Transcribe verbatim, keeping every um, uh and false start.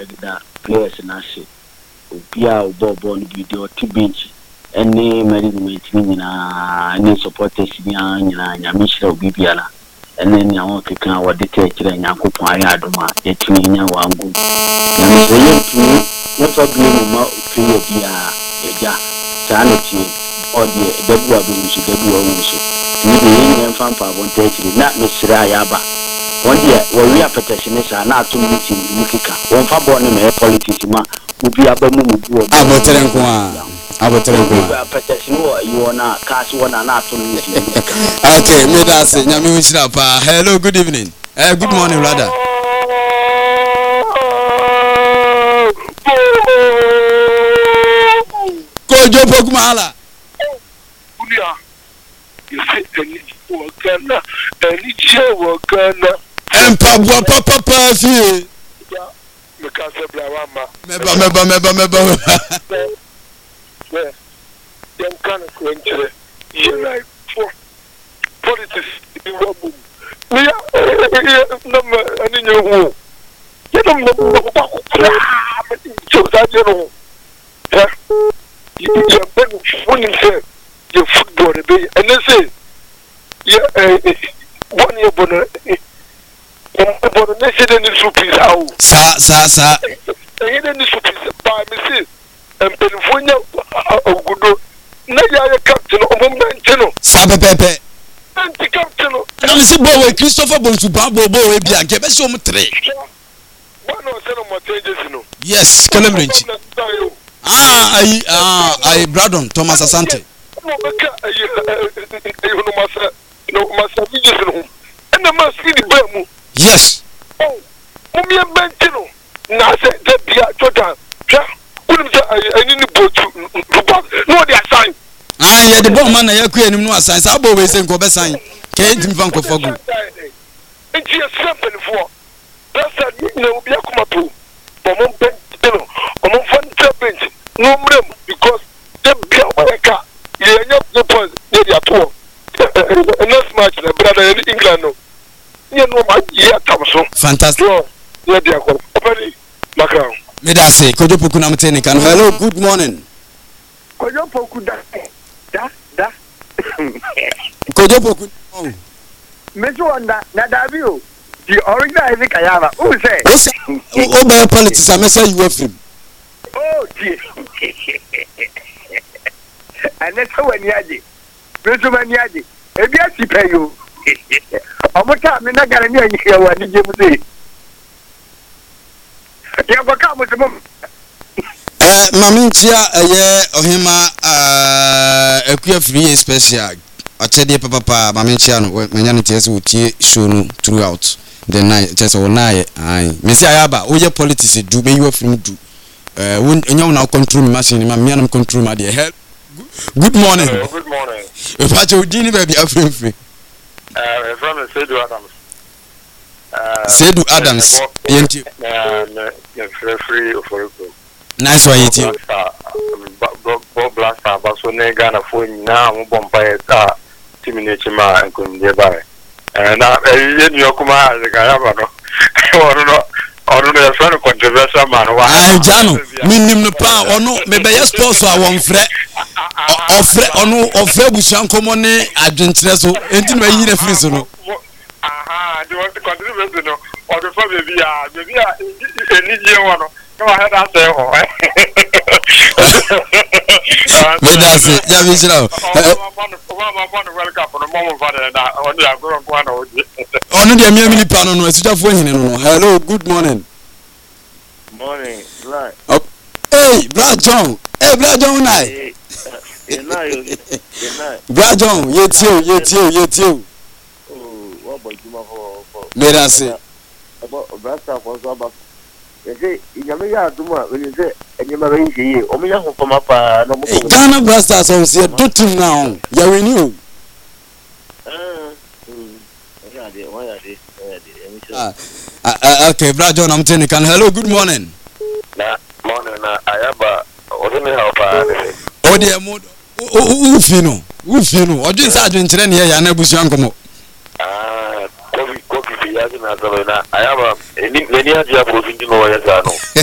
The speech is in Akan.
da players na she obia obobo no video to bench any management ni na any supporters ni anyina nyame hira obibiara ene ni awon keka wode te kire nyankopon ayi adoma etumi nya wangu na so yetu no problem ma opiye bia eja sanity odie debu abu so debu awu so ni de yen fan pa bon te kire na mesira ya ba wonde we wi apeteshine sa na atum meeting ni keka won fa bo ne me politics ma obi abamu mu bu obi abotere nko a abotere nko a apeteshine wo you na cash wona na atum meeting okay me da say nyame hunchira pa. Hello, good evening. Eh, good morning rather. Kojo Pogmala. Ulia. You say any wakana, any che wakana. Empa bua papa pa fi. Me ka se blawama. Meba meba meba meba. Yeah. Dem kan ko enche. You like for politics in wabu. We are no any new. You don't know what to do. Yeah. You are better winning your football be and they say yeah one year bonus but they say the soup is out Sa sa sa the soup is by me see and California ogudo na ya captain o mentino sa pepepe anti captain na me si bo we Christopher Bonsu ba bo bo we bia nke be so mo tre one o se no mo changes no yes Kelebrinchi ah ai ah ai Bradon Thomas Asante no beka ayi no masa no masa videos no and the must see the bemu yes oh mummy bentino na se de bia Jordan twa kunim se ayi ni botu no dey assign ah ye the bomb man na yakua nim no assign sa bo we se nko be sign ke ntim fa nko fagu enti e simple for that's that no obi akoma po bomb bentino omon fan bench no mrem because the bia weka ye nya the point dey at all next match na brother in England no ye no ma ye atam so fantastic ye dey akọ obani maka me da say Kojo Poku na mteni kan. Hello, good morning. Kojo Poku da da da Kojo Poku oh me so wonder na Davio the original Isaac Ayaba who say o be politics am say you film oh dear and that's when yaje me so when yaje e bia ti pay you omuta me na gara ni anyi ya wani je mu say ya go ka mu se mum eh maminchia eye ohima eh akua free special achede papa papa maminchia no manya no tese wotie show no throughout the night tese wonaye ai me say ayaba wo ye politics do me you film do eh won enya wona control machine ma me am control ma de help. Good morning. Uh, good morning. If I told you baby afrim free Uh, from Sedu Adams. Uh, Sedu Adams. Yenti. Uh, the free for nice one yeti. Bob Blaster, but so ne Ghana for now, Bombay, Timmy Chima, and couldn't get by. And now, you come out as a guy. I don't know. I don't know if you're controversial man. Ah, Jano, minimum pa or no, maybe yes, also I won't fret. Ofre onu ofre busian komone adwentre so enti na yi na free so no aha do want to contribute no or the for baby ah baby ah eni je won no no I had say ho me da se ya bi sira onu de mi amini pa no no asitafo hine no no. Hello, good morning. Morning, right. Oh, hey, Brad John. Hey, Brad John nai. Brad John, yetio, yetio, yetio. Oh, what boy Juma for for. Me da se. About Brasta for so about. You say, you ya Juma when you say, and you may be here. O me ya ho come up no mo. Ghana Brasta so say do team now. Ya we new. Ah. Yeah, they why are they? Ah, okay, Brad John, I'm telling you. Hello, good morning. Na morning na ayaba odumi help ah. O de mo u finu u finu odin sa adwenkyere ne ya na busu ankomo ah kofi kofi ya na so na ayaba eni eni adia province no ya za no